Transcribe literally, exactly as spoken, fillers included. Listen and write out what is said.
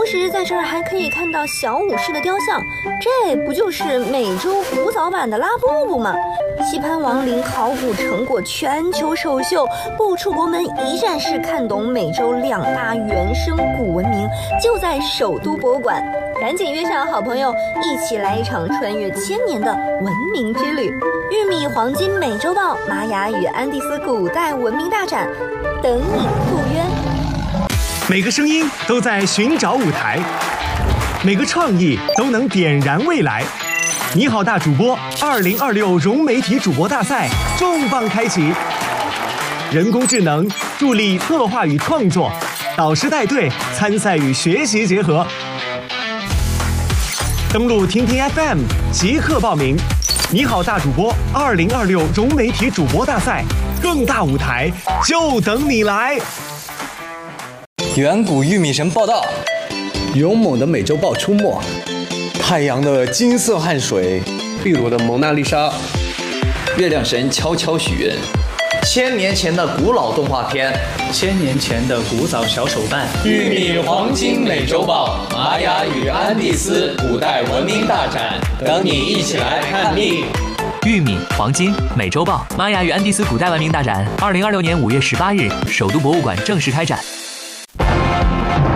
时在这儿还可以看到小武士的雕像，这不就是美洲古早版的拉布布吗？西潘王陵考古成果全球首秀，不出国门一站式看懂美洲两大原生古文明，就在首都博物馆。赶紧约上好朋友，一起来一场穿越千年的文明之旅。玉米黄金美洲豹玛雅与安第斯古代文明大展，等你赴约。 每个声音都在寻找舞台，每个创意都能点燃未来。你好，大主播二零二六融媒体主播大赛重磅开启，人工智能助力策划与创作，导师带队，参赛与学习结合。登录听听 F M 即刻报名。你好，大主播二零二六融媒体主播大赛，更大舞台就等你来。 远古玉米神报道， 勇猛的美洲豹出没， 太阳的金色汗水， 秘鲁的蒙娜丽莎， 月亮神悄悄许愿，千年前的古老动画片， 千年前的古早小手办， 玉米黄金美洲豹玛雅与安第斯古代文明大展，等你一起来看腻。 玉米黄金美洲豹玛雅与安第斯古代文明大展，二零二六年五月十八日，首都博物馆正式开展。